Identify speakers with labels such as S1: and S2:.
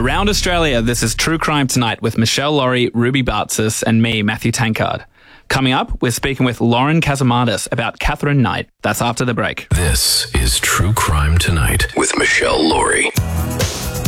S1: Around Australia, this is True Crime Tonight with Michelle Laurie, Ruby Bartzis, and me, Matthew Tankard. Coming up, we're speaking with Lauren Casamadis about Catherine Knight. That's after the break.
S2: This is True Crime Tonight with Michelle Laurie.